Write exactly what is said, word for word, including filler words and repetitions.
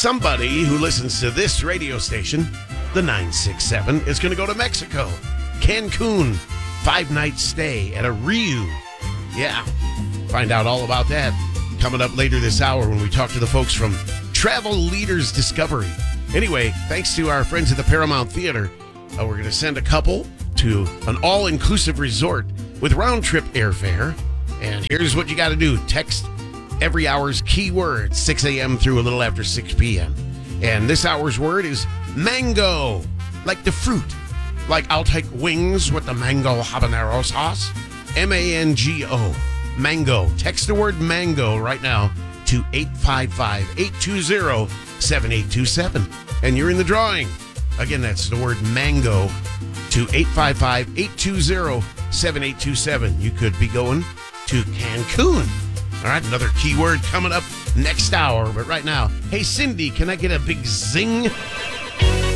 somebody who listens to this radio station, the nine six seven, is going to go to Mexico, Cancun, five-night stay at a Riu. Yeah, find out all about that coming up later this hour when we talk to the folks from Travel Leaders Discovery. Anyway, thanks to our friends at the Paramount Theater, uh, we're going to send a couple to an all-inclusive resort with round-trip airfare. And here's what you got to do. Text every hour's keyword, six a.m. through a little after six p.m. And this hour's word is mango, like the fruit. Like I'll take wings with the mango habanero sauce. M A N G O, mango. Text the word mango right now to eight five five, eight two zero, seven eight two seven. And you're in the drawing. Again, that's the word mango to eight five five, eight two zero, seven eight two seven. You could be going to Cancun. All right, another keyword coming up next hour. But right now, hey, Cindy, can I get a big zing